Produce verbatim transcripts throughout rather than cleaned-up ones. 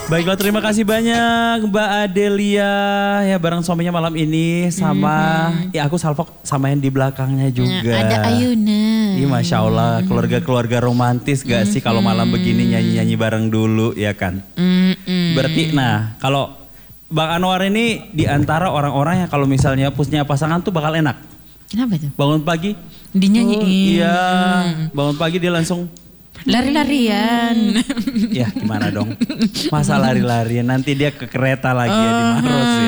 Baiklah, terima kasih banyak Mbak Adelia ya bareng suaminya malam ini sama mm-hmm. ya aku salvok sama yang di belakangnya juga. Nah, ada Ayuna. Iya, Masya Allah, keluarga-keluarga romantis gak mm-hmm. sih kalau malam begini nyanyi-nyanyi bareng dulu ya kan? Mm-hmm. Berarti nah kalau Bang Anwar ini di antara orang-orang yang kalau misalnya punya pasangan tuh bakal enak. Kenapa tuh? Bangun pagi dinyanyiin. Oh, iya, bangun pagi dia langsung lari-larian. Ya gimana dong? Masa lari-larian nanti dia ke kereta lagi ya di Maros ya.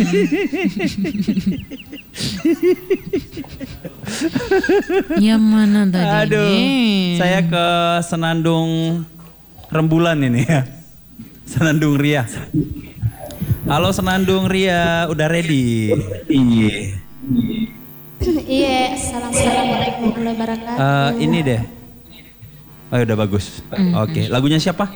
Ya mana tadi? Aduh, saya ke Senandung Rembulan ini ya. Senandung Ria. Halo Senandung Ria, udah ready? Iya. Iya, assalamualaikum warahmatullahi wabarakatuh. Uh, ini deh. Oh udah bagus. Mm-hmm. Oke, okay. Lagunya siapa?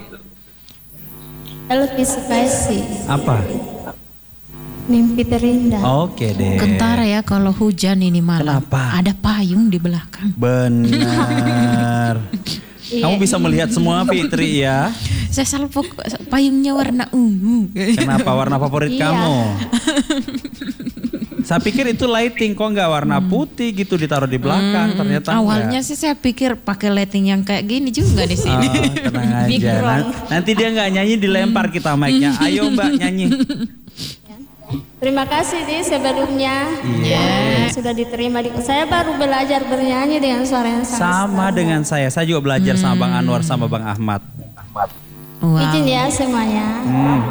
Elvi Sukaisi. Apa? Mimpi Terindah. Oke okay, deh. Kentara ya kalau hujan ini malam. Kenapa? Ada payung di belakang. Benar. Kamu bisa melihat semua Fitri ya. Saya selalu payungnya warna ungu. Kenapa warna favorit kamu? Saya pikir itu lighting, kok nggak warna putih gitu ditaruh di belakang, hmm, ternyata awalnya enggak. Sih saya pikir pakai lighting yang kayak gini juga di sini. Oh, tenang aja. Nanti, nanti dia nggak nyanyi dilempar kita mic-nya. Ayo Mbak nyanyi. Terima kasih di sebelumnya yeah. sudah diterima. Di, saya baru belajar bernyanyi dengan suara yang sangat sama dengan saya. Saya juga belajar hmm. sama Bang Anwar sama Bang Ahmad. Wow. Izin ya semuanya. Hmm.